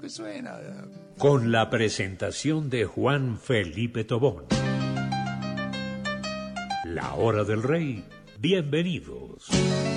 me suena. Con la presentación de Juan Felipe Tobón. La Hora del Rey. Bienvenidos.